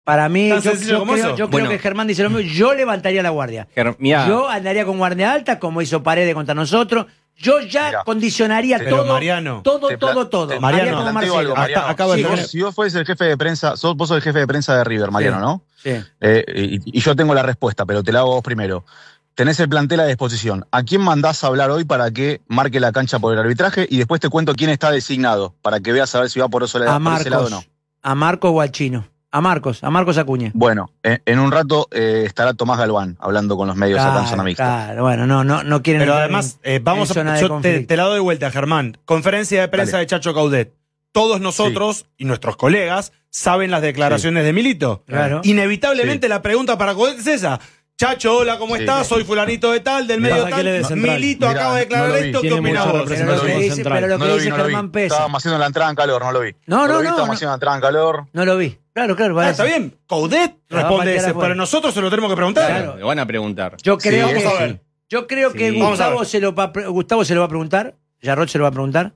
Para mí, ¿Tan sencillo como eso? Yo creo que Germán dice lo mismo. Yo levantaría la guardia. Yo andaría con guardia alta, como hizo Paredes contra nosotros. Yo ya condicionaría todo. Mariano, todo. Mariano, como Marcelo. Si vos fueses el jefe de prensa, vos sos el jefe de prensa de River, Mariano, ¿no? Sí. Y yo tengo la respuesta, pero te la hago vos primero. Tenés el plantel a disposición. ¿A quién mandás a hablar hoy para que marque la cancha por el arbitraje? Y después te cuento quién está designado, para que veas a ver si va por ese lado o no. A Marcos o al Chino. A Marcos Acuña. Bueno, en un rato estará Tomás Galván hablando con los medios acá en zona mixta. Claro, bueno, no quieren. Pero además, yo te la doy vuelta, Germán. Conferencia de prensa de Chacho Coudet. Todos nosotros y nuestros colegas saben las declaraciones de Milito. Claro. Inevitablemente la pregunta para Coudet es esa. Chacho, hola, ¿cómo estás? Soy fulanito de tal, del medio tal. Milito acaba de declarar esto, ¿qué opinás vos? Pero lo que dice Germán pesa. Estábamos haciendo la entrada en calor, no lo vi. No. Estábamos haciendo la entrada en calor. No lo vi. Claro. Está bien. Coudet responde ese, pero nosotros se lo tenemos que preguntar. Claro. Me van a preguntar. Yo creo que Gustavo se lo va a preguntar. Yarroch se lo va a preguntar.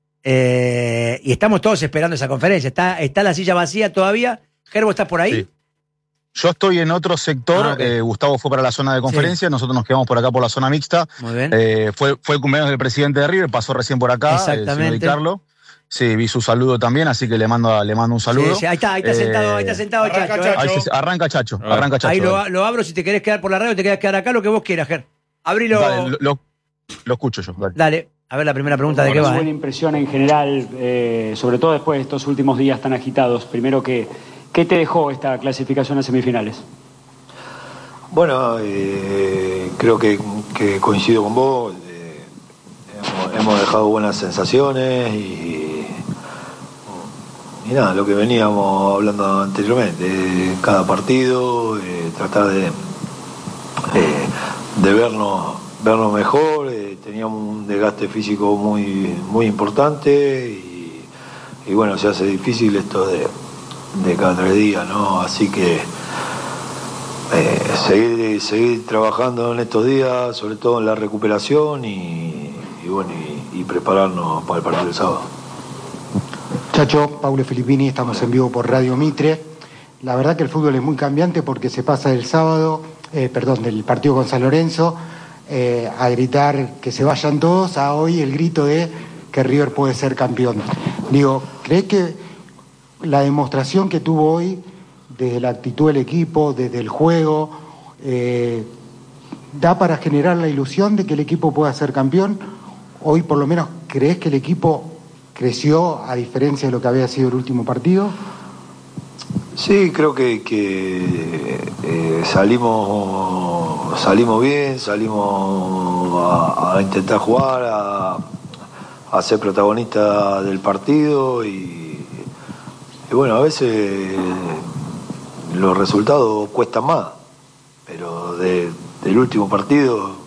Y estamos todos esperando esa conferencia. Está la silla vacía todavía. Gerbo, ¿estás por ahí? Sí. Yo estoy en otro sector, Gustavo fue para la zona de conferencia, nosotros nos quedamos por acá por la zona mixta. Muy bien. Fue el cumpleaños del presidente de River, pasó recién por acá, el señor Di Carlo. Sí, vi su saludo también, así que le mando un saludo. Sí, ahí está sentado Chacho. Arranca Chacho. Ahí lo abro, si te querés quedar por la radio, te querés quedar acá, lo que vos quieras, Ger. Abrilo. Dale, lo escucho yo. Dale. A ver la primera pregunta de qué va. Buena impresión en general, sobre todo después de estos últimos días tan agitados. Primero, ¿qué te dejó esta clasificación a semifinales? Bueno, creo que coincido con vos. Hemos dejado buenas sensaciones y nada, lo que veníamos hablando anteriormente, cada partido, tratar de vernos mejor. Teníamos un desgaste físico muy importante y bueno, se hace difícil esto de cada 3 días, ¿no? Así que seguir trabajando en estos días, sobre todo en la recuperación y prepararnos para el partido del sábado. Chacho, Paulo Filippini, estamos en vivo por Radio Mitre. La verdad que el fútbol es muy cambiante porque se pasa del del partido con San Lorenzo a gritar que se vayan todos, a hoy el grito de que River puede ser campeón. Digo, ¿crees que la demostración que tuvo hoy, desde la actitud del equipo, desde el juego, da para generar la ilusión de que el equipo pueda ser campeón? Hoy por lo menos, ¿crees que el equipo creció a diferencia de lo que había sido el último partido? Sí, creo que salimos bien, salimos a intentar jugar, a ser protagonistas del partido y bueno, a veces los resultados cuestan más, pero del último partido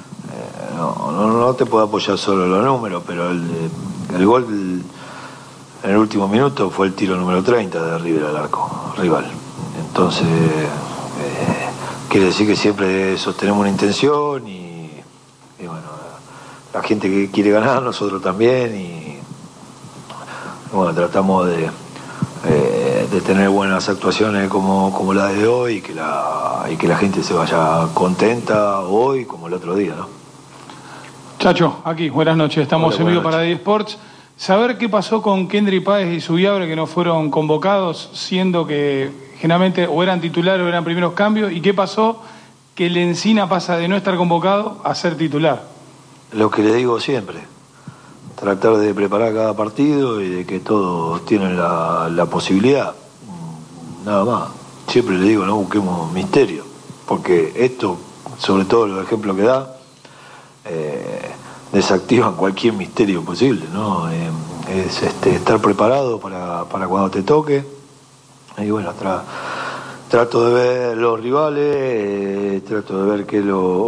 no te puedo apoyar solo en los números, pero el gol en el último minuto fue el tiro número 30 de River al arco rival. Entonces quiere decir que siempre sostenemos una intención y bueno, la gente que quiere ganar, nosotros también y bueno, tratamos de tener buenas actuaciones como la de hoy y que la gente se vaya contenta hoy como el otro día, ¿no? Chacho, aquí, buenas noches, estamos en vivo para D-Sports. Saber qué pasó con Kendry Páez y Zubiabre que no fueron convocados, siendo que generalmente o eran titulares o eran primeros cambios, y qué pasó que Lencina pasa de no estar convocado a ser titular. Lo que le digo siempre, tratar de preparar cada partido y de que todos tienen la posibilidad, nada más. Siempre le digo, no busquemos misterio, porque esto, sobre todo los ejemplos que da, desactivan cualquier misterio posible, ¿no? Es estar preparado para cuando te toque. Y bueno, trato de ver los rivales, trato de ver qué es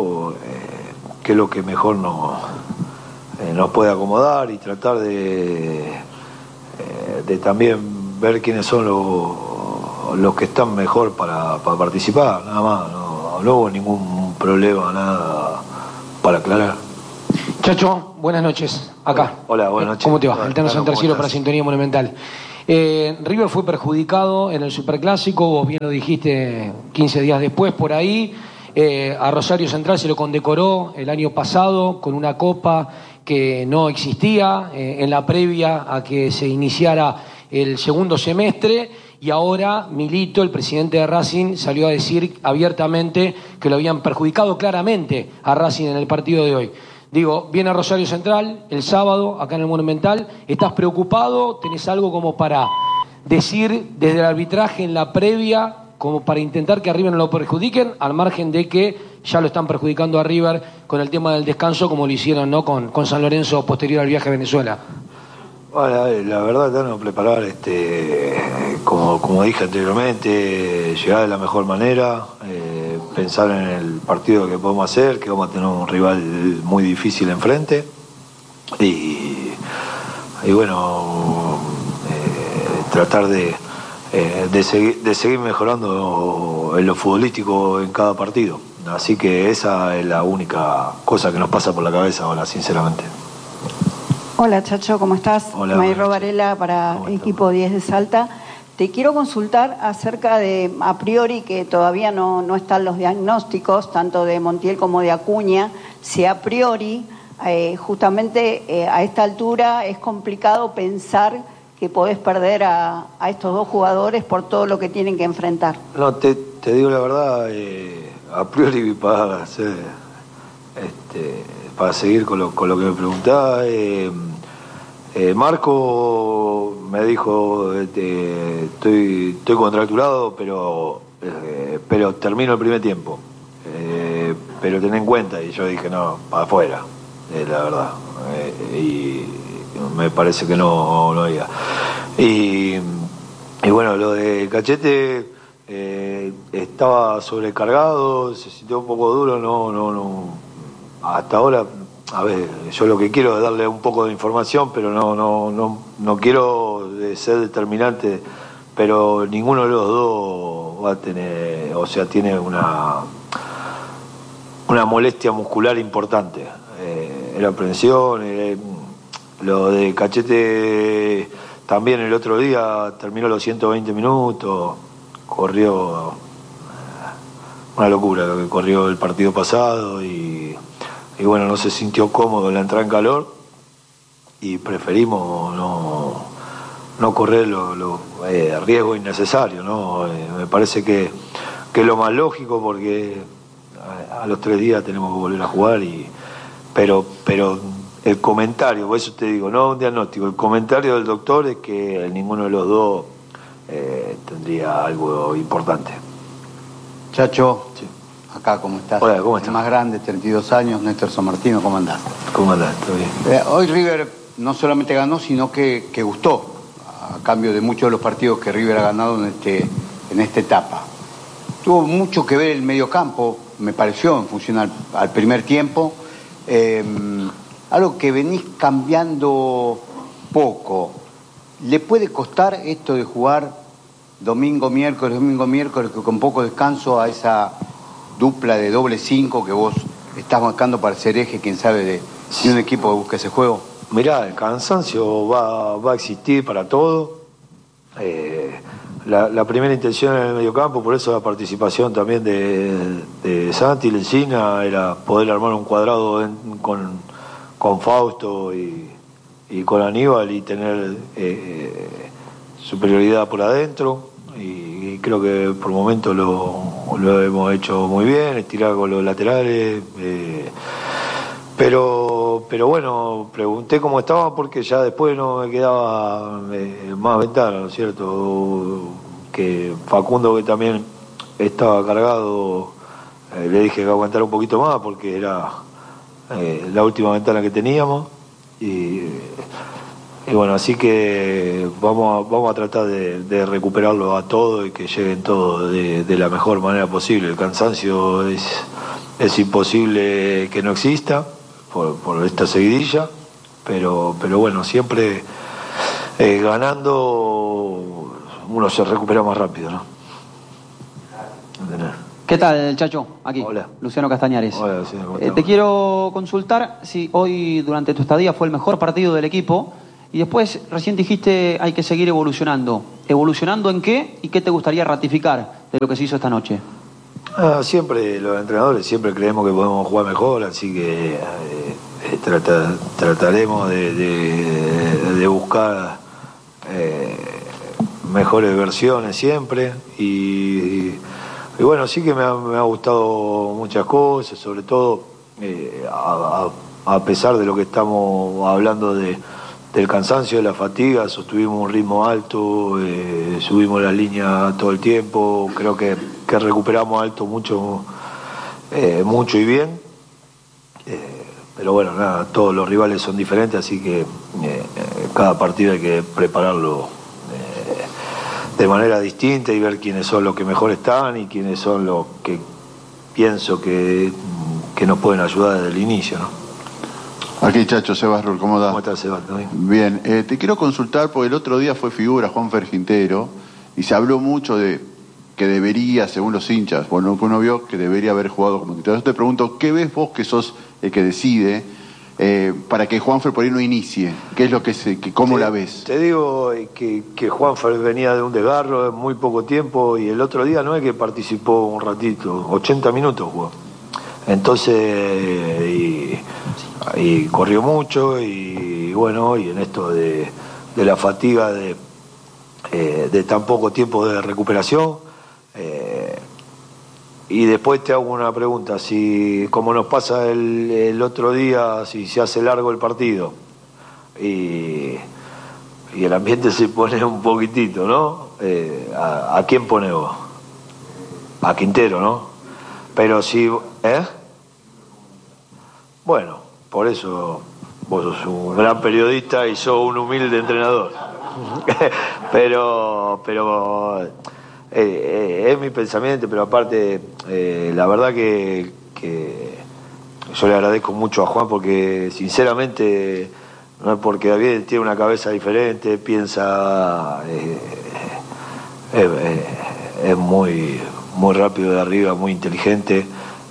lo que mejor nos puede acomodar y tratar de también ver quiénes son los que están mejor para participar, nada más. No hubo ningún problema, nada para aclarar. Chacho, buenas noches. Acá. Hola, buenas noches. ¿Cómo te va? Alterno Santarcielo para Sintonía Monumental. River fue perjudicado en el Superclásico, vos bien lo dijiste 15 días después por ahí. A Rosario Central se lo condecoró el año pasado con una copa que no existía en la previa a que se iniciara el segundo semestre, y ahora Milito, el presidente de Racing, salió a decir abiertamente que lo habían perjudicado claramente a Racing en el partido de hoy. Digo, viene a Rosario Central el sábado, acá en el Monumental. ¿Estás preocupado? ¿Tenés algo como para decir desde el arbitraje en la previa, como para intentar que a River no lo perjudiquen, al margen de que ya lo están perjudicando a River con el tema del descanso, como lo hicieron, ¿no?, con San Lorenzo posterior al viaje a Venezuela? Bueno, la verdad, tenemos que preparar, como dije anteriormente, llegar de la mejor manera, pensar en el partido que podemos hacer, que vamos a tener un rival muy difícil enfrente, y bueno, tratar de seguir mejorando en lo futbolístico en cada partido. Así que esa es la única cosa que nos pasa por la cabeza ahora, sinceramente. Hola, Chacho, ¿cómo estás? Hola. Mayro Varela para Equipo 10 de Salta. Te quiero consultar acerca de, a priori, que todavía no están los diagnósticos, tanto de Montiel como de Acuña, si a priori, justamente a esta altura, es complicado pensar que podés perder a estos dos jugadores por todo lo que tienen que enfrentar. No, te digo la verdad, a priori para seguir con lo que me preguntaba, Marco me dijo, estoy contracturado, pero termino el primer tiempo, pero ten en cuenta, y yo dije no, para afuera, la verdad, y me parece que no iba. Y bueno, lo de Cachete, estaba sobrecargado, se sintió un poco duro, no, hasta ahora, a ver, yo lo que quiero es darle un poco de información, pero no quiero ser determinante, pero ninguno de los dos va a tener, o sea, tiene una molestia muscular importante. Era aprensión, lo de Cachete también el otro día terminó los 120 minutos, corrió una locura lo que corrió el partido pasado, y bueno, no se sintió cómodo en la entrada en calor, y preferimos no correr los riesgos innecesarios, ¿no? Me parece que es lo más lógico, porque a los 3 días tenemos que volver a jugar, pero el comentario, por eso te digo, no un diagnóstico, el comentario del doctor es que ninguno de los dos tendría algo importante. Chacho, sí. Acá, ¿cómo estás? Hola, ¿cómo estás? El más grande, 32 años, Néstor San Martino, ¿cómo andás? ¿Cómo andás? ¿Todo bien? Hoy River no solamente ganó, sino que gustó, a cambio de muchos de los partidos que River ha ganado en esta etapa. Tuvo mucho que ver el mediocampo, me pareció, en función al primer tiempo. Algo que venís cambiando poco. ¿Le puede costar esto de jugar domingo, miércoles, que con poco descanso, a esa dupla de doble 5 que vos estás marcando para ser eje, quién sabe, de un equipo que busque ese juego? Mirá, el cansancio va a existir para todo. La primera intención en el mediocampo, por eso la participación también de Santi Lencina, era poder armar un cuadrado con Fausto y con Aníbal, y tener superioridad por adentro, y creo que por momentos lo hemos hecho muy bien, estirar con los laterales, pero bueno, pregunté cómo estaba, porque ya después no me quedaba más ventana, ¿no es cierto? Que Facundo, que también estaba cargado, le dije que aguantara un poquito más, porque era la última ventana que teníamos, y bueno, así que vamos a tratar de recuperarlo a todo, y que lleguen todos de la mejor manera posible. El cansancio es imposible que no exista por esta seguidilla, pero bueno, siempre ganando uno se recupera más rápido, ¿no? ¿Qué tal, Chacho? Aquí, Hola. Luciano Castañares. Hola, Luciano, ¿cómo estás? Te quiero consultar si hoy, durante tu estadía, fue el mejor partido del equipo, Y después, recién dijiste, hay que seguir evolucionando. ¿Evolucionando en qué? ¿Y qué te gustaría ratificar de lo que se hizo esta noche? Siempre los entrenadores siempre creemos que podemos jugar mejor, así que trataremos de buscar mejores versiones siempre. Y bueno, sí que me ha gustado muchas cosas, sobre todo a pesar de lo que estamos hablando del cansancio, de la fatiga, sostuvimos un ritmo alto, subimos la línea todo el tiempo, creo que recuperamos alto mucho y bien, pero bueno, nada, todos los rivales son diferentes, así que cada partido hay que prepararlo de manera distinta y ver quiénes son los que mejor están y quiénes son los que pienso que nos pueden ayudar desde el inicio, ¿no? Aquí, Chacho, Sebas Rull, ¿cómo da? ¿Cómo estás, Sebas? Bien, te quiero consultar, porque el otro día fue figura Juanfer Quintero y se habló mucho de que debería, según los hinchas, bueno, uno vio que debería haber jugado como titular. Yo te pregunto, ¿qué ves vos que sos el que decide para que Juanfer por ahí no inicie? ¿Qué es lo que cómo la ves? Te digo que Juanfer venía de un desgarro en muy poco tiempo y el otro día no es que participó un ratito, 80 minutos jugó. Entonces, y corrió mucho y bueno, y en esto de la fatiga de tan poco tiempo de recuperación. Y después te hago una pregunta, si como nos pasa el otro día, si se hace largo el partido y el ambiente se pone un poquitito, ¿no? ¿A quién pone vos? A Quintero, ¿no? Pero si... Bueno, por eso vos sos un gran periodista y sos un humilde entrenador. pero es mi pensamiento, pero aparte, la verdad que yo le agradezco mucho a Juan porque sinceramente, no es porque David tiene una cabeza diferente, piensa, es muy rápido de arriba, muy inteligente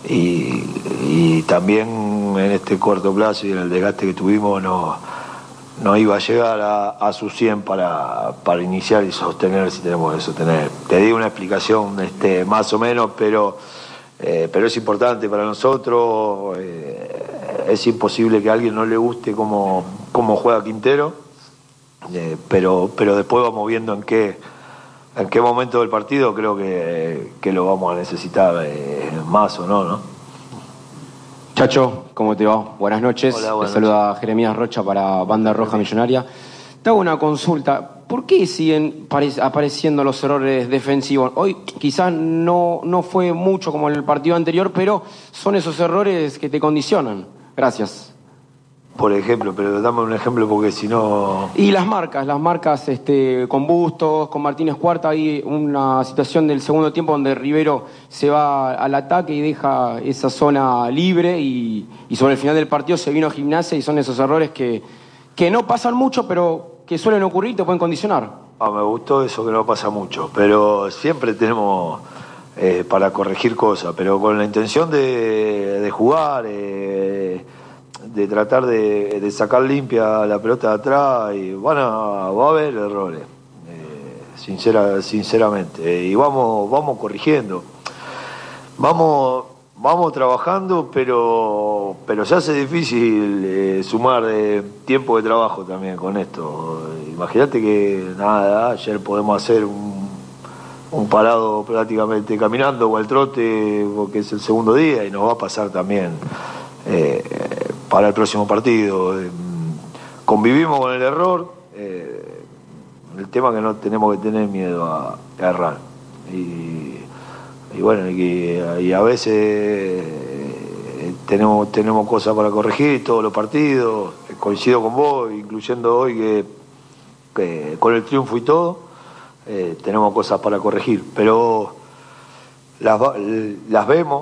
y también en este corto plazo y en el desgaste que tuvimos no iba a llegar a su 100 para iniciar y sostener si tenemos que sostener. Te di una explicación más o menos, pero es importante para nosotros. Es imposible que a alguien no le guste cómo juega Quintero, pero después vamos viendo en qué momento del partido creo que lo vamos a necesitar más o no. Chacho, ¿cómo te va? Buenas noches. Hola, buenas Te saluda Jeremías Rocha para Banda Roja Millonaria. Te hago una consulta. ¿Por qué siguen apareciendo los errores defensivos? Hoy quizás no fue mucho como en el partido anterior, pero son esos errores que te condicionan. Gracias. Por ejemplo, pero dame un ejemplo porque si no... Y las marcas con Bustos, con Martínez Cuarta, hay una situación del segundo tiempo donde Rivero se va al ataque y deja esa zona libre y sobre el final del partido se vino a Gimnasia y son esos errores que no pasan mucho, pero que suelen ocurrir y te pueden condicionar. Me gustó eso que no pasa mucho, pero siempre tenemos para corregir cosas, pero con la intención de jugar... de tratar de sacar limpia la pelota de atrás y va a haber errores, sinceramente, y vamos corrigiendo, vamos trabajando, pero se hace difícil sumar tiempo de trabajo también con esto. Imagínate que ayer podemos hacer un parado prácticamente caminando o al trote porque es el segundo día y nos va a pasar también para el próximo partido. Convivimos con el error, el tema que no tenemos que tener miedo a errar y bueno, y a veces tenemos cosas para corregir todos los partidos. Coincido con vos, incluyendo hoy que con el triunfo y todo tenemos cosas para corregir, pero las vemos.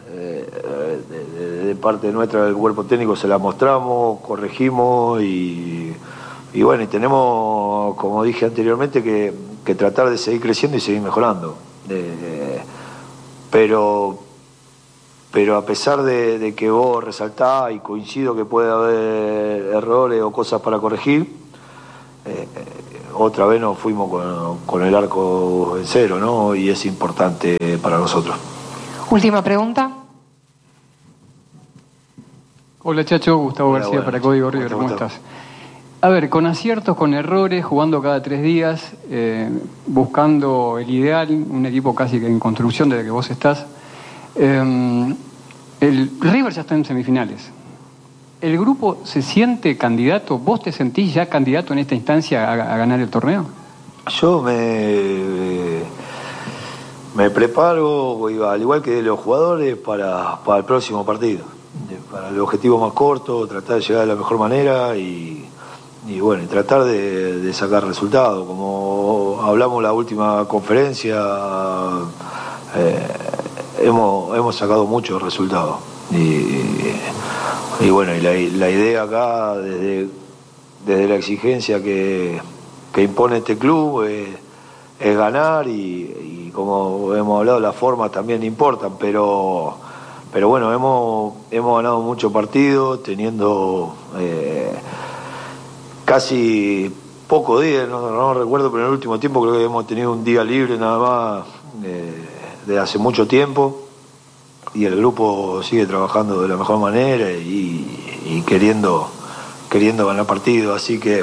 De parte nuestra del cuerpo técnico se la mostramos, corregimos y bueno, y tenemos, como dije anteriormente, que tratar de seguir creciendo y seguir mejorando. Pero a pesar de que vos resaltás y coincido que puede haber errores o cosas para corregir, otra vez nos fuimos con el arco en cero, ¿no? Y es importante para nosotros. Última pregunta. Hola Chacho, Gustavo García para Código River, ¿cómo estás? A ver, con aciertos, con errores, jugando cada 3 días, buscando el ideal, un equipo casi que en construcción desde que vos estás. El River ya está en semifinales. ¿El grupo se siente candidato? ¿Vos te sentís ya candidato en esta instancia a ganar el torneo? Yo me preparo, al igual que los jugadores, para el próximo partido. Para el objetivo más corto, tratar de llegar de la mejor manera y bueno, tratar de sacar resultados. Como hablamos en la última conferencia, hemos sacado muchos resultados. Y bueno, y la idea acá, desde la exigencia que impone este club, es ganar y como hemos hablado, las formas también importan, pero bueno, hemos ganado muchos partidos, teniendo casi pocos días, no recuerdo, pero en el último tiempo creo que hemos tenido un día libre nada más de hace mucho tiempo, y el grupo sigue trabajando de la mejor manera y queriendo ganar partidos, así que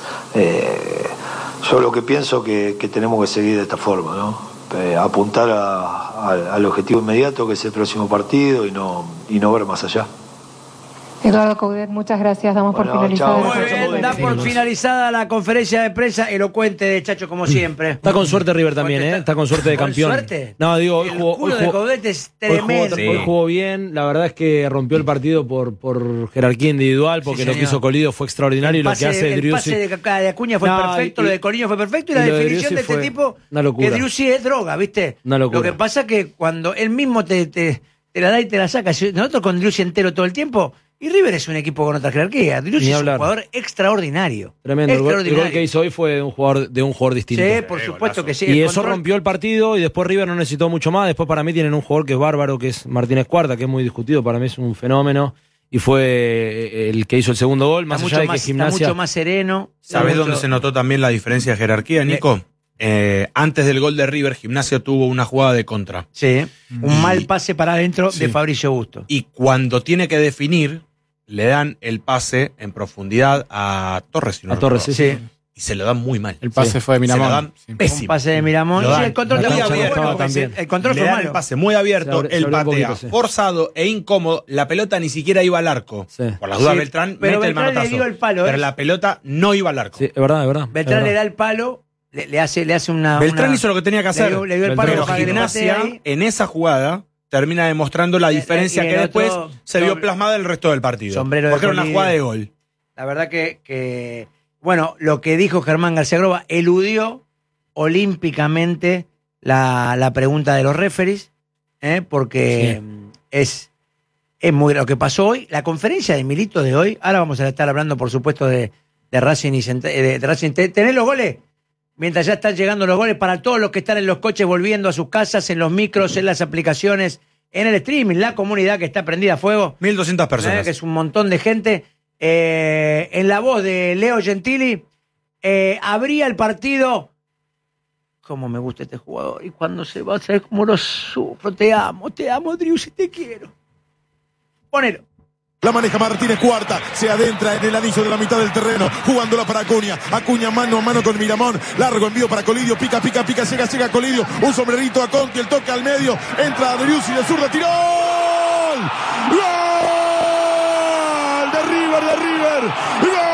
yo lo que pienso que tenemos que seguir de esta forma, ¿no? Apuntar al objetivo inmediato, que es el próximo partido, y no ver más allá. Eduardo Coudet, muchas gracias. Damos por finalizada. Muy bien, da por finalizada la conferencia de prensa elocuente de Chacho, como siempre. Está con suerte River también, Está con suerte de campeón. ¿Con suerte? No, digo, el culo de Coudet es tremendo. Hoy jugó bien. La verdad es que rompió el partido por jerarquía individual, porque lo que hizo Colidio fue extraordinario. El pase, y lo que hace Driussi... El pase de Acuña fue perfecto, lo de Colidio fue perfecto, y la definición de este tipo, que Driussi es droga, ¿viste? Lo que pasa es que cuando él mismo te la da y te la saca, nosotros con Driussi entero todo el tiempo. Y River es un equipo con otra jerarquía. Driussi es un jugador extraordinario. Tremendo. El gol que hizo hoy fue de un jugador distinto. Sí, por supuesto que sí. Y eso rompió el partido, y después River no necesitó mucho más. Después para mí tienen un jugador que es bárbaro, que es Martínez Cuarta, que es muy discutido. Para mí es un fenómeno. Y fue el que hizo el segundo gol. Más allá de que Gimnasia... Está mucho más sereno. ¿Sabés dónde se notó también la diferencia de jerarquía, Nico? Antes del gol de River, Gimnasia tuvo una jugada de contra. Sí, un mal pase para adentro de Fabricio Busto. Y cuando tiene que definir, le dan el pase en profundidad a Torres. A Torres, sí. Y se lo dan muy mal. El pase fue de Miramón. Se lo dan pésimo. Un pase de Miramón. Sí, el control muy abierto. El control fue malo. El pase muy abierto, el patea forzado e incómodo. La pelota ni siquiera iba al arco. Por las dudas, Beltrán mete el manotazo. Le dio el palo, pero la pelota no iba al arco. Sí, es verdad. Beltrán le da el palo, le hace una... Beltrán hizo lo que tenía que hacer. Le dio el palo, pero Gimnasia, en esa jugada, termina demostrando la diferencia que después se vio plasmada el resto del partido. Porque era una jugada de gol. La verdad que bueno, lo que dijo Germán García Groba eludió olímpicamente la pregunta de los referees, porque es muy lo que pasó hoy. La conferencia de Milito de hoy, ahora vamos a estar hablando, por supuesto, de Racing y de Racing. ¿Tenés los goles? Mientras ya están llegando los goles para todos los que están en los coches volviendo a sus casas, en los micros, en las aplicaciones, en el streaming, la comunidad que está prendida a fuego. 1.200 personas. Que es un montón de gente. En la voz de Leo Gentili, abría el partido. Cómo me gusta este jugador. Y cuando se va, ¿sabes cómo lo sufro? Te amo, Driussi, te quiero. Ponelo. La maneja Martínez Cuarta, se adentra en el anillo de la mitad del terreno, jugándola para Acuña. Acuña mano a mano con Miramón, largo envío para Colidio, pica, llega Colidio, un sombrerito a Conti, el toque al medio, entra Driussi de zurda, tiró. ¡Gol! ¡De River! ¡Gol!